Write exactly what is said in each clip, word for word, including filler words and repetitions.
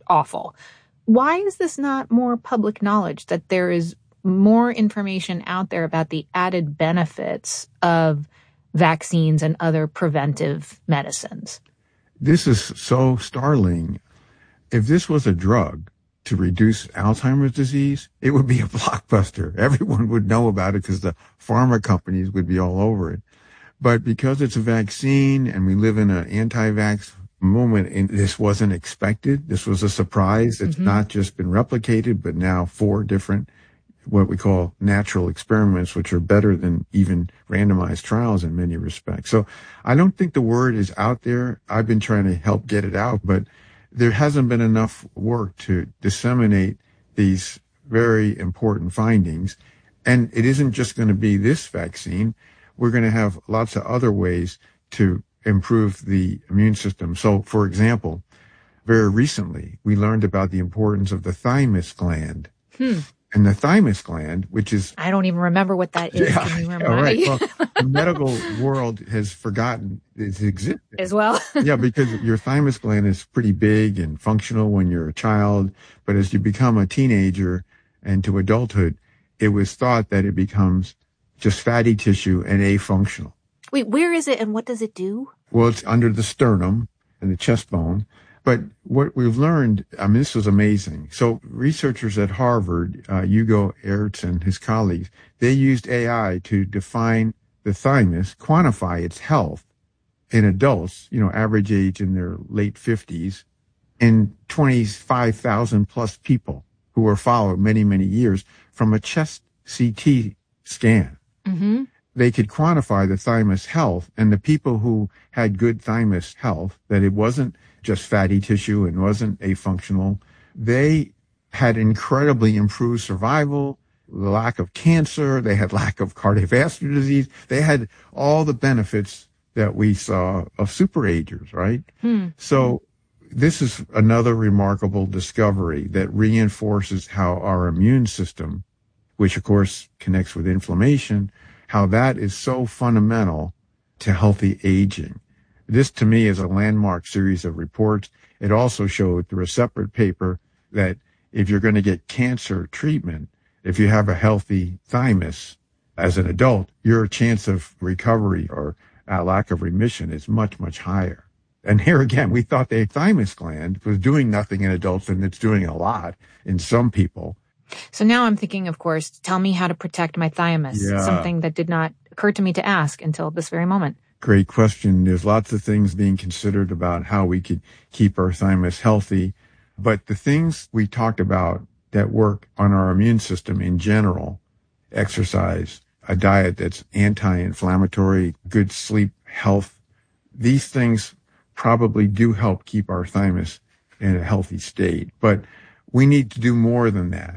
awful. Why is this not more public knowledge, that there is more information out there about the added benefits of vaccines and other preventive medicines? This is so startling. If this was a drug to reduce Alzheimer's disease, it would be a blockbuster. Everyone would know about it because the pharma companies would be all over it. But because it's a vaccine and we live in an anti-vax moment, and this wasn't expected, this was a surprise. It's mm-hmm. not just been replicated, but now four different what we call natural experiments, which are better than even randomized trials in many respects. So I don't think the word is out there. I've been trying to help get it out, but there hasn't been enough work to disseminate these very important findings. And it isn't just going to be this vaccine. We're going to have lots of other ways to improve the immune system. So, for example, very recently, we learned about the importance of the thymus gland. Hmm. And the thymus gland, which is... I don't even remember what that is. Yeah, Can you remind yeah, right. me? Well, the medical world has forgotten its existence. As well? Yeah, because your thymus gland is pretty big and functional when you're a child. But as you become a teenager and to adulthood, it was thought that it becomes just fatty tissue and afunctional. Wait, where is it and what does it do? Well, it's under the sternum and the chest bone. But what we've learned, I mean, this was amazing. So researchers at Harvard, uh, Hugo Ertz and his colleagues, they used A I to define the thymus, quantify its health in adults, you know, average age in their late fifties, in twenty-five thousand plus people who were followed many, many years from a chest C T scan. Mm-hmm. They could quantify the thymus health, and the people who had good thymus health, that it wasn't just fatty tissue and wasn't afunctional, they had incredibly improved survival, lack of cancer, they had lack of cardiovascular disease, they had all the benefits that we saw of superagers, right? Hmm. So this is another remarkable discovery that reinforces how our immune system, which of course connects with inflammation, how that is so fundamental to healthy aging. This, to me, is a landmark series of reports. It also showed through a separate paper that if you're going to get cancer treatment, if you have a healthy thymus as an adult, your chance of recovery or a lack of remission is much, much higher. And here again, we thought the thymus gland was doing nothing in adults, and it's doing a lot in some people. So now I'm thinking, of course, tell me how to protect my thymus, yeah. something that did not occur to me to ask until this very moment. Great question. There's lots of things being considered about how we could keep our thymus healthy. But the things we talked about that work on our immune system in general, exercise, a diet that's anti-inflammatory, good sleep, health, these things probably do help keep our thymus in a healthy state. But we need to do more than that.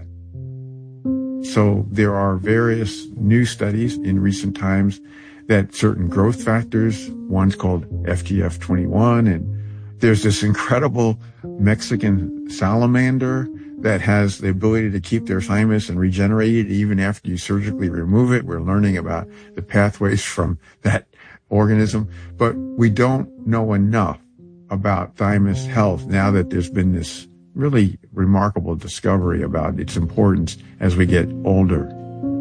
So there are various new studies in recent times that certain growth factors, one's called F G F twenty-one, and there's this incredible Mexican salamander that has the ability to keep their thymus and regenerate it even after you surgically remove it. We're learning about the pathways from that organism, but we don't know enough about thymus health now that there's been this really remarkable discovery about its importance as we get older.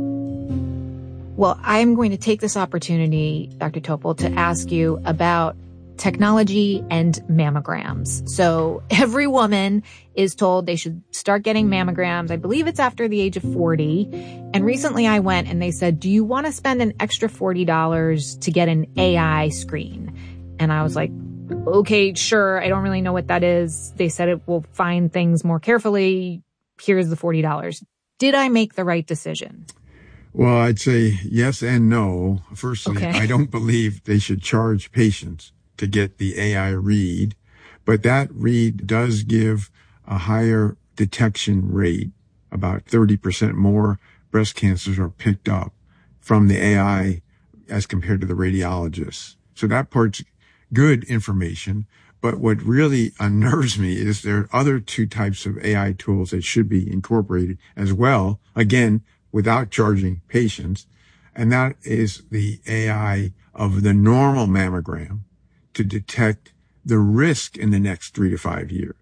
Well, I'm going to take this opportunity, Doctor Topol, to ask you about technology and mammograms. So every woman is told they should start getting mammograms. I believe it's after the age of forty. And recently I went and they said, do you want to spend an extra forty dollars to get an A I screen? And I was like, okay, sure. I don't really know what that is. They said it will find things more carefully. Here's the forty dollars. Did I make the right decision? Well, I'd say yes and no. Firstly, okay. I don't believe they should charge patients to get the A I read, but that read does give a higher detection rate. About thirty percent more breast cancers are picked up from the A I as compared to the radiologists. So that part's good information. But what really unnerves me is there are other two types of A I tools that should be incorporated as well, again, without charging patients. And that is the A I of the normal mammogram to detect the risk in the next three to five years.